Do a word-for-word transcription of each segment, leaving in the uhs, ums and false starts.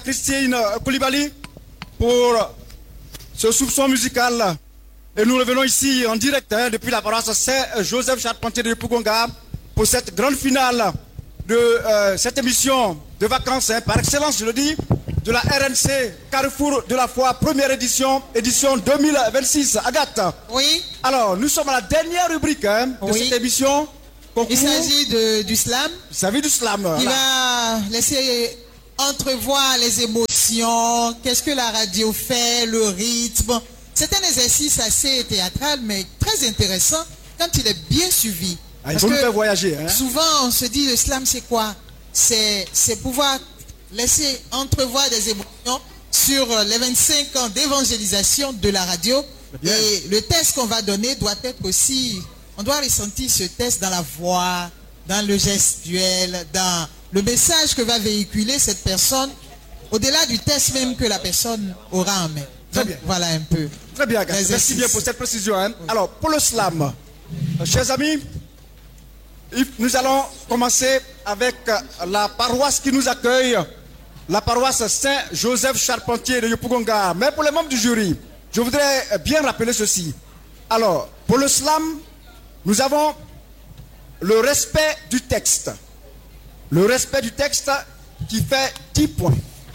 Christine Koulibaly pour ce soupçon musical. Et nous revenons ici en direct hein, depuis la paroisse Saint-Joseph Charpentier de Yopougonga pour cette grande finale de euh, cette émission de vacances, hein, par excellence, je le dis, de la R N C Carrefour de la Foi, première édition, édition deux mille vingt-six. Agathe. Oui. Alors, nous sommes à la dernière rubrique hein, de oui. cette émission. Concours. Il s'agit du slam. Il s'agit du slam. Qui va laisser entrevoir les émotions, qu'est-ce que la radio fait, le rythme. C'est un exercice assez théâtral, mais très intéressant quand il est bien suivi. Ah, il faut nous faire voyager. Hein? Souvent, on se dit, le slam, c'est quoi? C'est pouvoir laisser entrevoir des émotions sur les vingt-cinq ans d'évangélisation de la radio. Et le test qu'on va donner doit être aussi... On doit ressentir ce test dans la voix, dans le gestuel, dans le message que va véhiculer cette personne, au-delà du test même que la personne aura en main. Très bien. Voilà un peu. Très bien, Agathe. Merci bien pour cette précision. Hein. Oui. Alors, pour le slam, euh, chers amis, nous allons commencer avec la paroisse qui nous accueille, la paroisse Saint-Joseph Charpentier de Yopougonga. Mais pour les membres du jury, je voudrais bien rappeler ceci. Alors, pour le slam, nous avons le respect du texte. Le respect du texte qui fait dix points.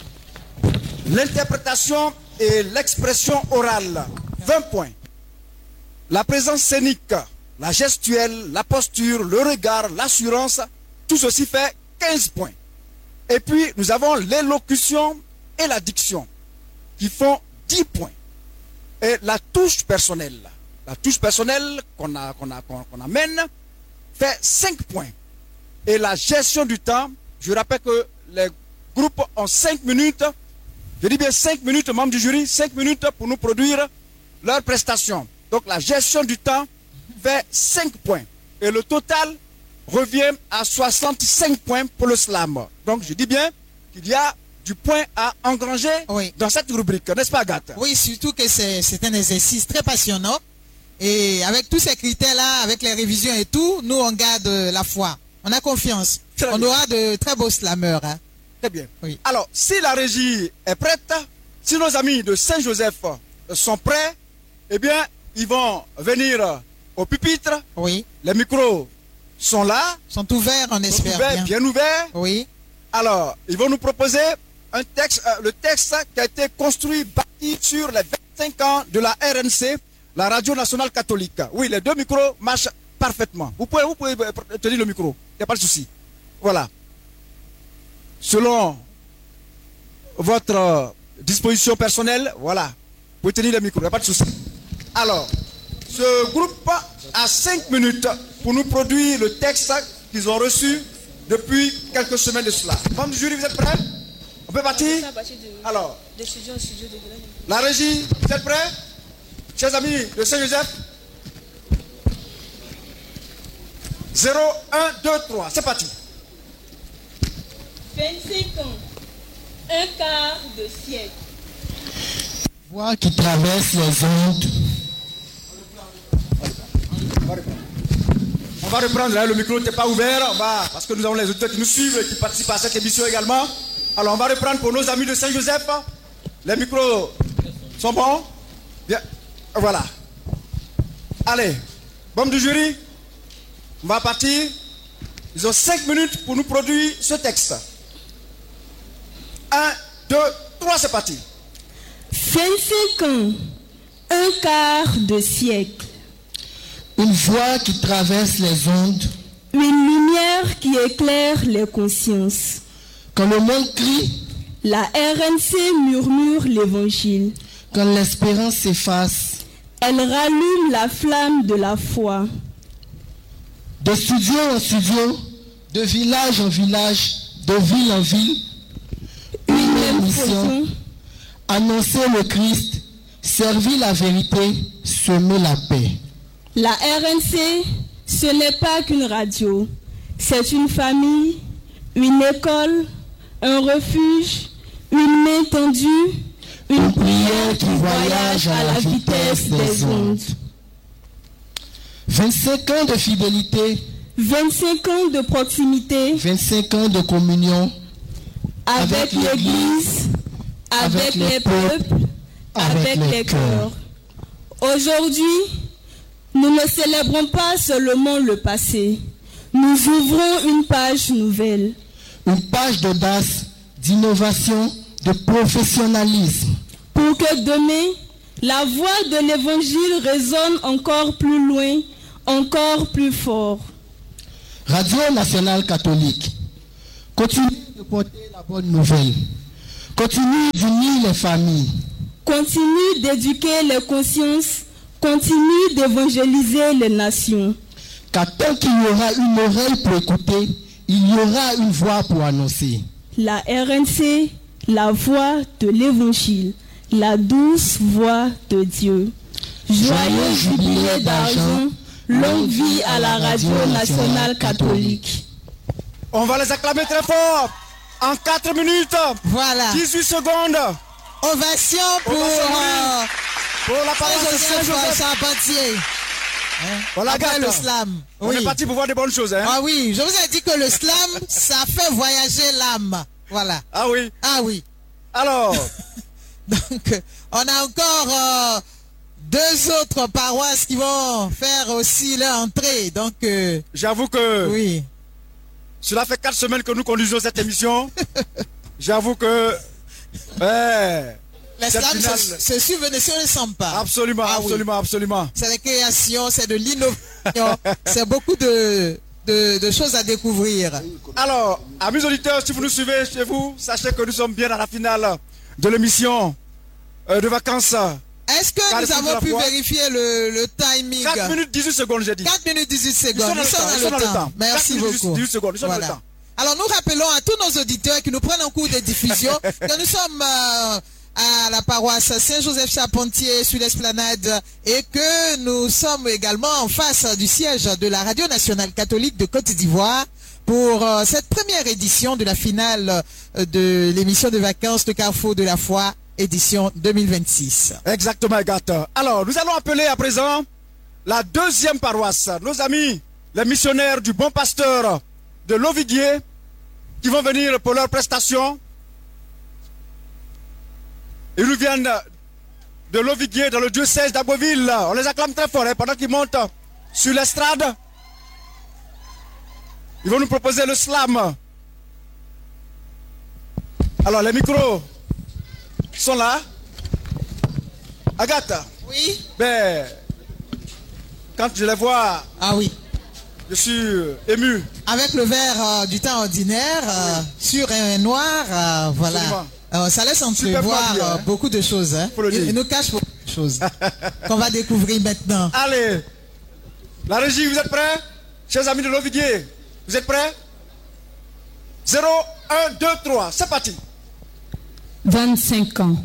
L'interprétation et l'expression orale, vingt points. La présence scénique, la gestuelle, la posture, le regard, l'assurance, tout ceci fait quinze points. Et puis, nous avons l'élocution et la diction qui font dix points. Et la touche personnelle, la touche personnelle qu'on a, qu'on a, qu'on amène fait cinq points. Et la gestion du temps, je rappelle que les groupes ont cinq minutes, je dis bien cinq minutes, membres du jury, cinq minutes pour nous produire leurs prestations. Donc la gestion du temps fait cinq points. Et le total revient à soixante-cinq points pour le slam. Donc je dis bien qu'il y a du point à engranger oui. dans cette rubrique, n'est-ce pas Agathe? Oui, surtout que c'est un exercice très passionnant. Et avec tous ces critères-là, avec les révisions et tout, nous on garde la foi. On a confiance. Très on bien. Aura de très beaux slameurs. Hein. Très bien. Oui. Alors, si la régie est prête, si nos amis de Saint-Joseph sont prêts, eh bien, ils vont venir au pupitre. Oui. Les micros sont là. Sont ouverts, on espère sont ouverts, bien. bien ouverts. Oui. Alors, ils vont nous proposer un texte, euh, le texte qui a été construit, bâti sur les vingt-cinq ans de la R N C, la Radio Nationale Catholique. Oui, les deux micros marchent parfaitement. Vous pouvez, vous pouvez tenir le micro, il n'y a pas de souci. Voilà. Selon votre disposition personnelle, voilà. Vous pouvez tenir le micro, il n'y a pas de souci. Alors, ce groupe a cinq minutes pour nous produire le texte qu'ils ont reçu depuis quelques semaines de cela. Membres du jury, vous êtes prêts? On peut partir? Alors, la régie, vous êtes prêts? Chers amis de Saint-Joseph, zéro, un, deux, trois, c'est parti. vingt-cinq ans, un quart de siècle. Voix qui traverse les ondes. On va reprendre, là, le micro n'était pas ouvert, on va, parce que nous avons les auditeurs qui nous suivent et qui participent à cette émission également. Alors on va reprendre pour nos amis de Saint-Joseph. Les micros sont bons? Bien. Voilà. Allez, bombe du jury, on va partir. Ils ont cinq minutes pour nous produire ce texte. un, deux, trois, c'est parti. vingt-cinq ans, un quart de siècle. Une voix qui traverse les ondes. Une lumière qui éclaire les consciences. Quand le monde crie, la R N C murmure l'évangile. Quand l'espérance s'efface, elle rallume la flamme de la foi. De studio en studio, de village en village, de ville en ville, une même mission, annoncer le Christ, servir la vérité, semer la paix. La R N C, ce n'est pas qu'une radio, c'est une famille, une école, un refuge, une main tendue, une, une prière qui voyage à la vitesse des ondes. vingt-cinq ans de fidélité, vingt-cinq ans de proximité, vingt-cinq ans de communion avec, avec l'Église, avec les peuples, avec les cœurs. Aujourd'hui, nous ne célébrons pas seulement le passé. Nous ouvrons une page nouvelle. Une page d'audace, d'innovation, de professionnalisme. Pour que demain, la voix de l'Évangile résonne encore plus loin, encore plus fort. Radio Nationale Catholique, continue de porter la bonne nouvelle. Continue d'unir les familles. Continue d'éduquer les consciences. Continue d'évangéliser les nations. Car tant qu'il y aura une oreille pour écouter, il y aura une voix pour annoncer. La R N C, la voix de l'Évangile, la douce voix de Dieu. Joyeux jubilé d'argent, longue vie à la Radio Nationale Catholique. On va les acclamer très fort. En quatre minutes, Voilà. dix-huit secondes. Ovation pour, euh, Pour la paroisse de Saint-Joseph Saint-Joseph. Charpentier. Voilà, Après gars. le slam. On Oui. est parti pour voir des bonnes choses. Hein? Ah oui, je vous ai dit que le slam, ça fait voyager l'âme. Voilà. Ah oui. Ah oui. Alors, Donc, on a encore euh, deux autres paroisses qui vont faire aussi leur entrée. Donc, euh, j'avoue que oui. cela fait quatre semaines que nous conduisons cette émission. J'avoue que... Ouais, Les cette slams finale- se, se suivent et se ressemblent pas. absolument, Ah oui. absolument, absolument. C'est la création, c'est de l'innovation, c'est beaucoup de, de, de choses à découvrir. Alors, amis auditeurs, si vous nous suivez chez vous, sachez que nous sommes bien dans la finale de l'émission euh, de vacances. Est-ce que Carrefour nous de avons la pu foi. vérifier le, le timing? quatre minutes dix-huit secondes, j'ai dit. quatre minutes dix-huit Nous sommes secondes. dans le temps, nous sommes dans le temps. Merci quatre minutes beaucoup. dix-huit secondes, nous sommes dans le temps. Alors nous rappelons à tous nos auditeurs qui nous prennent en cours de diffusion que nous sommes euh, à la paroisse Saint-Joseph Charpentier sur l'esplanade et que nous sommes également en face du siège de la Radio Nationale Catholique de Côte d'Ivoire pour euh, cette première édition de la finale euh, de l'émission de vacances de Carrefour de la Foi, édition deux mille vingt-six. Exactement, Agathe. Alors, nous allons appeler à présent la deuxième paroisse, nos amis, les missionnaires du Bon Pasteur de Loviguier, qui vont venir pour leur prestation. Ils nous viennent de Loviguier dans le diocèse d'Abbeville. On les acclame très fort hein, pendant qu'ils montent sur l'estrade. Ils vont nous proposer le slam. Alors, les micros sont là. Agathe, Oui. ben, quand je les vois, Ah oui. je suis ému. Avec le verre euh, du temps ordinaire, euh, sur un noir, euh, voilà. Absolument. Euh, ça laisse Super entrevoir bien, euh, hein. beaucoup de choses. Hein. Faut le Il, dire. il nous cache beaucoup de choses qu'on va découvrir maintenant. Allez, la régie, vous êtes prêts? Chers amis de Loviguier, vous êtes prêts? zéro, un, deux, trois, c'est parti. vingt-cinq ans,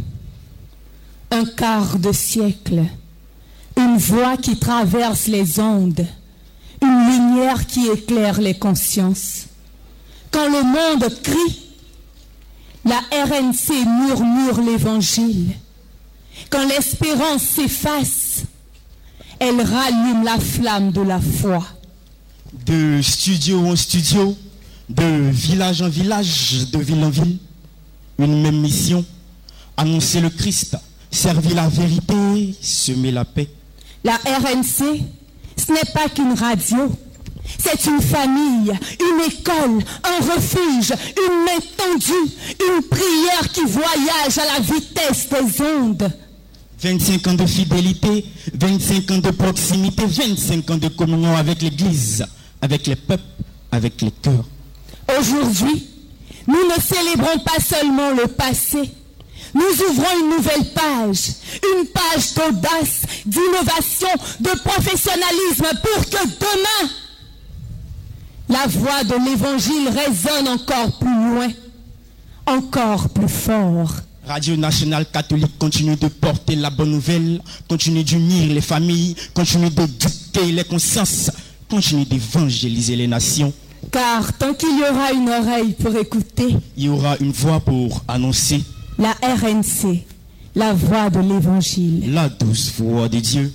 un quart de siècle, une voix qui traverse les ondes, une lumière qui éclaire les consciences. Quand le monde crie, la R N C murmure l'évangile. Quand l'espérance s'efface, elle rallume la flamme de la foi. De studio en studio, de village en village, de ville en ville, une même mission, annoncer le Christ, servir la vérité, semer la paix. La R N C, ce n'est pas qu'une radio, c'est une famille, une école, un refuge, une main tendue, une prière qui voyage à la vitesse des ondes. vingt-cinq ans de fidélité, vingt-cinq ans de proximité, vingt-cinq ans de communion avec l'Église, avec les peuples, avec les cœurs. Aujourd'hui, nous ne célébrons pas seulement le passé, nous ouvrons une nouvelle page, une page d'audace, d'innovation, de professionnalisme pour que demain, la voix de l'Évangile résonne encore plus loin, encore plus fort. Radio Nationale Catholique continue de porter la bonne nouvelle, continue d'unir les familles, continue d'éduquer les consciences, continue d'évangéliser les nations. Car tant qu'il y aura une oreille pour écouter, Il y aura une voix pour annoncer la R N C, la voix de l'Évangile. la douce voix de Dieu.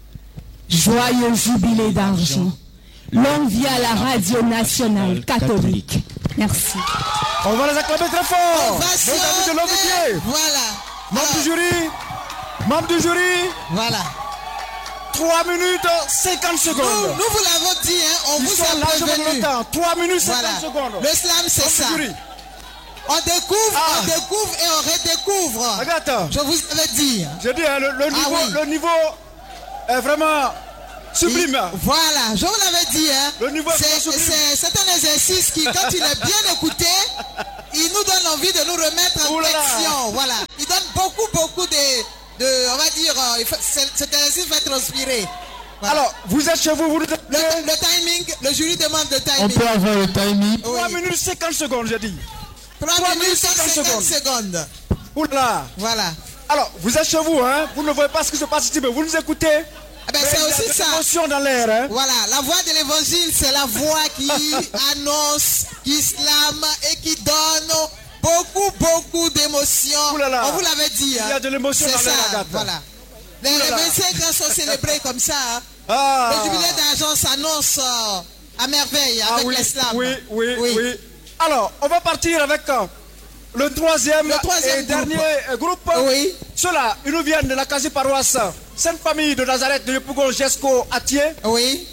Joyeux jubilé d'argent. Longue vie à la Radio Nationale Catholique. Merci. On va les acclamer très fort. Ovation. Nos amis de l'Ovidier. Voilà. Membre Alors, du jury. Membre du jury. Voilà. trois minutes cinquante Nous, secondes. nous vous l'avons dit, hein, on Ils vous sont a largement prévenu. le temps. trois minutes Voilà. cinquante secondes. Le slam, c'est Membre ça. du jury. On découvre, Ah. on découvre et on redécouvre. Regarde. Je vous avais dit. J'ai dit, hein, le, le niveau, oui. le niveau est vraiment sublime. Voilà, je vous l'avais dit. Hein. Le niveau est C'est vraiment sublime. c'est- c'est un exercice qui, quand il est bien écouté, il nous donne envie de nous remettre en Ouh là là. question. Voilà. Il donne beaucoup, beaucoup de, de on va dire, euh, il faut- c'est- cet exercice fait transpirer. Voilà. Alors, vous êtes chez vous, vous nous le, le timing, le jury demande le On timing. peut avoir le timing. trois Oui. minutes cinquante secondes, j'ai dit. trois trois minutes minutes cinquante cinquante secondes. Oula. Voilà. Alors, vous êtes chez vous, hein. Vous ne voyez pas ce qui se passe ici, mais vous nous écoutez. Eh ben, Mais c'est il y a aussi de ça. l'émotion dans l'air, hein. Voilà, la voix de l'évangile, c'est la voix qui annonce, qui slame et qui donne beaucoup, beaucoup d'émotions. Ouh là là. On vous l'avait dit. Hein. Il y a de l'émotion C'est dans l'air, ça, Agathe. voilà. Les, Ouh là les là. vingt-cinq ans sont célébrés comme ça. Hein. Ah. Le jubilé d'argent s'annonce euh, à merveille Ah avec oui, les slams. oui, oui, oui, Alors, on va partir avec euh, le troisième, Le troisième et groupe. dernier euh, groupe. Oui. Ceux-là, ils nous viennent de la quasi-paroisse Sainte-Famille de Nazareth de Yopougon, Jesco, Atier. Oui.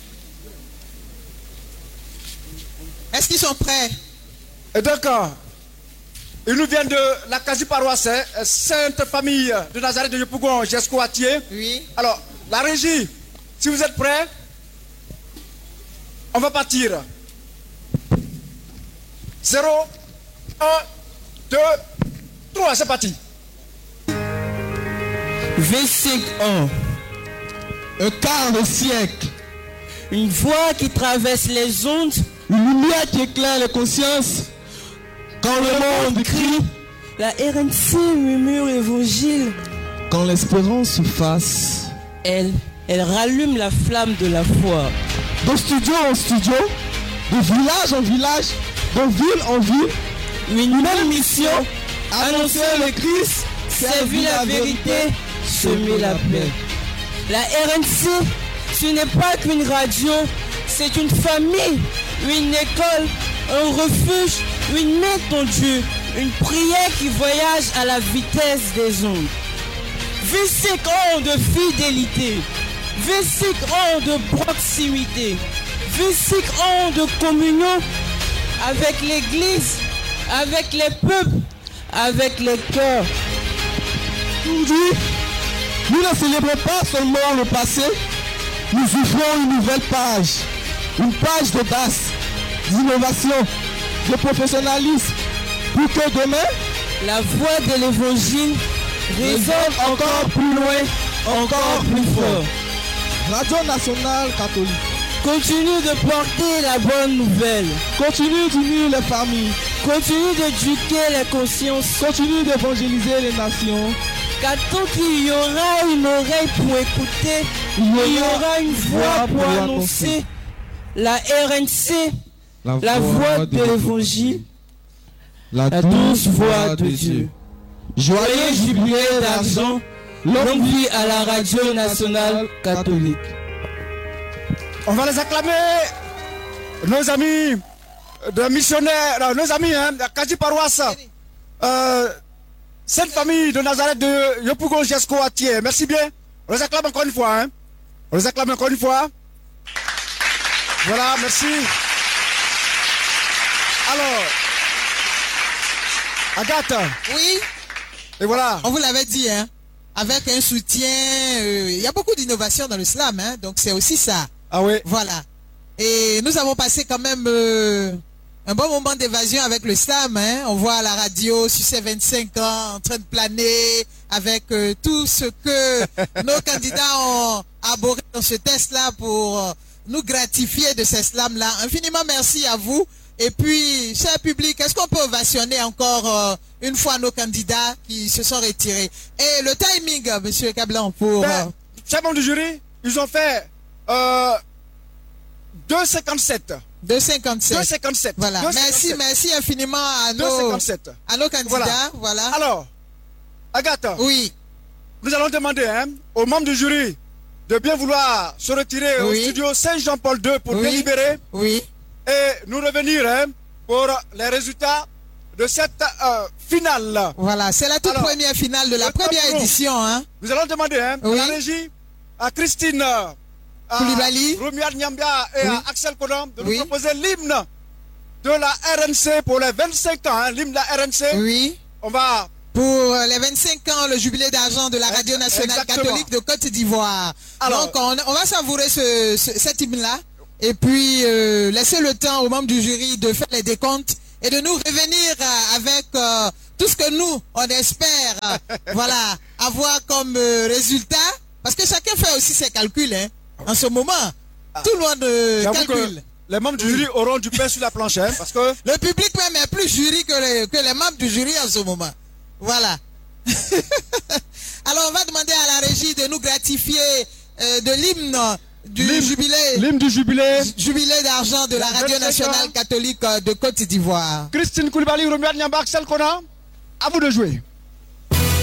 Est-ce qu'ils sont prêts? Et donc, euh, ils nous viennent de la quasi-paroisse hein, Sainte-Famille de Nazareth de Yopougon, Jesco, Atier. Oui. Alors, la régie, si vous êtes prêts, on va partir. zéro, un, deux, trois, c'est parti. vingt-cinq ans, Un quart de siècle. une voix qui traverse les ondes, Une lumière qui éclaire les consciences. Quand le monde crie, la R N C murmure l'évangile, quand l'espérance se fasse. elle, elle rallume la flamme de la foi. De studio en studio, de village en village, de ville en ville, Une même mission, annoncer le Christ, servir la vérité, semer la paix. La R N C, ce n'est pas qu'une radio, c'est une famille, une école, un refuge, une main tendue, une prière qui voyage à la vitesse des ondes. vingt-cinq ans de fidélité, vingt-cinq ans de proximité, vingt-cinq ans de communion avec l'Église, avec les peuples, avec les cœurs. Aujourd'hui, nous ne célébrons pas seulement le passé, nous ouvrons une nouvelle page. Une page d'audace, d'innovation, de professionnalisme, pour que demain, La voix de l'évangile résonne encore plus loin, encore plus fort. Radio Nationale Catholique Continue de porter la bonne nouvelle. continue d'unir les familles, Continue d'éduquer les consciences. continue d'évangéliser les nations. Car tant qu'il y aura une oreille pour écouter, il y aura une voix pour annoncer. La R N C, la voix de l'évangile, la la douce voix de Dieu. Joyeux jubilé d'argent, longue vie à la radio nationale catholique. On va les acclamer, nos amis de missionnaires, non, nos amis hein, de la quasi-paroisse euh, Sainte-Famille de Nazareth de Yopougon, Jesco, Atier. Merci bien. On les acclame encore une fois. Hein. On les acclame encore une fois. Voilà, merci. Alors, Agathe, Oui. et voilà. On vous l'avait dit, hein. Avec un soutien, euh, il y a beaucoup d'innovation dans l'islam, hein. Donc c'est aussi ça. Ah oui. Voilà. Et nous avons passé quand même euh, un bon moment d'évasion avec le slam. Hein. On voit à la radio sur ces vingt-cinq ans en train de planer avec euh, tout ce que nos candidats ont abordé dans ce test-là pour euh, nous gratifier de ces slams-là. Infiniment merci à vous. Et puis, cher public, est-ce qu'on peut ovationner encore euh, une fois nos candidats qui se sont retirés? Et le timing, euh, monsieur Cablan, pour... Ben, euh, chers membres du jury, ils ont fait euh, deux cinquante-sept. deux cinquante-sept. deux cinquante-sept. Voilà. deux Merci, cinquante-sept. merci infiniment à deux nos, cinquante-sept. à nos candidats. Voilà. Alors, Agathe, Oui, nous allons demander hein, aux membres du jury de bien vouloir se retirer au Oui. studio Saint-Jean-Paul deux pour Oui. délibérer oui. et nous revenir hein, pour les résultats de cette euh, finale. Voilà, c'est la toute Alors, première finale de la première tableau. édition. Hein. Nous allons demander hein, Oui. à la régie, à Christine, à Koulibaly. Romuald Nyambia et Oui. à Axel Kodam de Oui. nous proposer l'hymne de la R N C pour les vingt-cinq ans. Hein, l'hymne de la R N C. Oui. On va... Pour les vingt-cinq ans, le jubilé d'argent de la Radio Nationale Exactement. Catholique de Côte d'Ivoire. Alors- Donc, on, on va savourer ce, ce, cet hymne-là et puis euh, laisser le temps aux membres du jury de faire les décomptes et de nous revenir euh, avec euh, tout ce que nous, on espère euh, voilà, avoir comme euh, résultat. Parce que chacun fait aussi ses calculs. Hein, en ce moment, tout le monde euh, J'avoue calcule. que les membres du jury auront du pain sur la planche. Hein, parce que... Le public même est plus jury que les, que les membres du jury en ce moment. Voilà. Alors on va demander à la régie de nous gratifier euh, de l'hymne du L'hymne- jubilé, L'hymne du jubilé. jubilé d'argent de la Radio Nationale Catholique euh, de Côte d'Ivoire. Christine Koulibaly, Romuald Nyamba, Axel Kodam, à vous de jouer.